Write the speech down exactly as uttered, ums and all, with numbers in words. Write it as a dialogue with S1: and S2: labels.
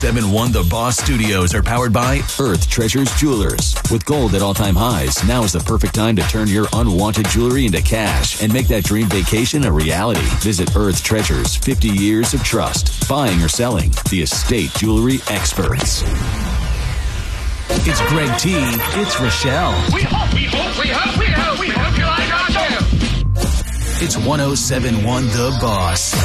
S1: seven one The Boss Studios are powered by Earth Treasures Jewelers. With gold at all-time highs, now is the perfect time to turn your unwanted jewelry into cash and make that dream vacation a reality. Visit Earth Treasures, fifty years of trust. Buying or selling, the estate jewelry experts. It's Greg T. It's Rochelle.
S2: We hope, we hope, we hope, we hope, we hope you like our show.
S1: It's one oh seven point one The Boss.